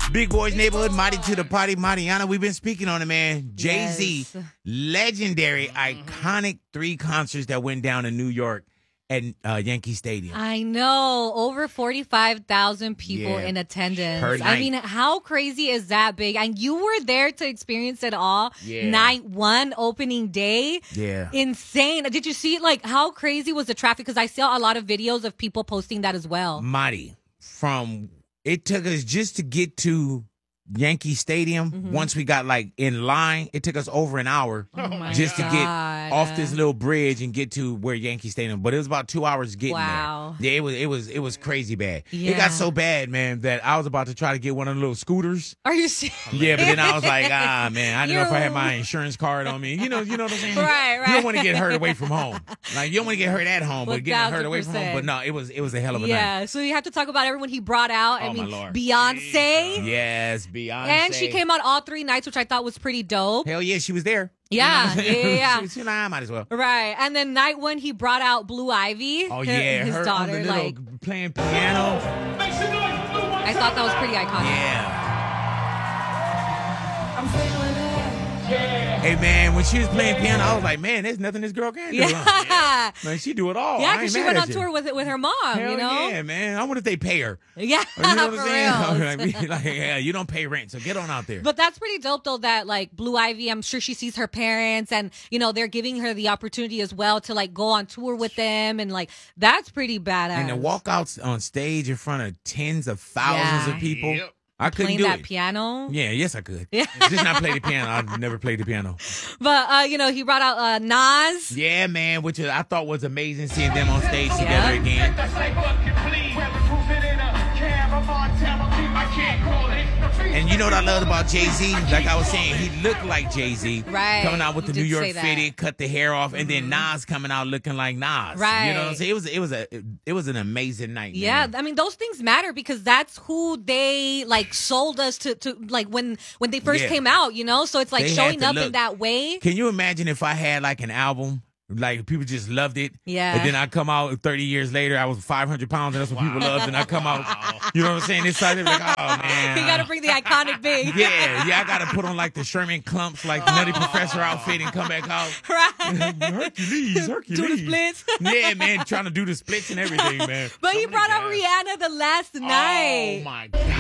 Big Boys Neighborhood, Mighty to the Party, Mariana. We've been speaking on it, man. Jay-Z, legendary, iconic 3 concerts that went down in New York at Yankee Stadium. I know. Over 45,000 people in attendance. Per night. I mean, how crazy is that big? And you were there to experience it all. Yeah. Night 1, opening day. Yeah. Insane. Did you see, like, how crazy was the traffic? Because I saw a lot of videos of people posting that as well. Mighty. It took us just to get to Yankee Stadium. Once we got like in line, it took us over an hour just to get off this little bridge and get to where Yankee Stadium. But it was about 2 hours getting there. Yeah, it was crazy bad. Yeah. It got so bad, man, that I was about to try to get one of the little scooters. Are you serious? Yeah, but then I was like, man, I didn't know if I had my insurance card on me. You know what I'm saying? Right. You don't want to get hurt away from home. Like you don't want to get hurt at home, but getting hurt away from home. But no, it was a hell of a night. Yeah. So you have to talk about everyone he brought out. I mean, my Lord. Beyonce. Yes, Beyonce. And she came out all 3 nights, which I thought was pretty dope. Hell yeah, she was there. Yeah, yeah. She I might as well. Right. And then night 1, he brought out Blue Ivy. Oh, yeah. His her daughter, on the little playing piano. I thought that was pretty iconic. Yeah. Hey, man, when she was playing piano, I was like, man, there's nothing this girl can do. Yeah. Man, she do it all. Yeah, because she went on tour with her mom, Hell you know? yeah, man. I wonder if they pay her. Yeah, You know what for I'm real. saying? Like, yeah, you don't pay rent, so get on out there. But that's pretty dope, though, that, like, Blue Ivy, I'm sure she sees her parents and, you know, they're giving her the opportunity as well to, like, go on tour with them. And, like, that's pretty badass. And the walkouts on stage in front of tens of thousands of people. Yep. I couldn't playing do that it. piano. Yeah, yes, I could. Yeah. Just not play the piano. I've never played the piano. But, you know, he brought out Nas. Yeah, man, which I thought was amazing seeing them on stage together again. And you know what I loved about Jay-Z? Like I was saying, he looked like Jay-Z. Right. Coming out with the You New did York say that. fitted, cut the hair off, and then Nas coming out looking like Nas. Right. You know what I'm saying? It was an amazing night. Yeah, man. I mean those things matter because that's who they like sold us to like when they first Yeah. came out, you know. So it's like They had showing to up look. in that way. Can you imagine if I had like an album? Like people just loved it. Yeah. And then I come out 30 years later, I was 500 pounds, and that's what people loved. And I come out, you know what I'm saying? This side, they're like, oh man. You got to bring the iconic big. Yeah, I got to put on like the Sherman Clumps, like the Nutty Professor outfit and come back out. Right. Hercules. Do the splits. Yeah, man, trying to do the splits and everything, man. But he brought out Rihanna the last night. Oh my God.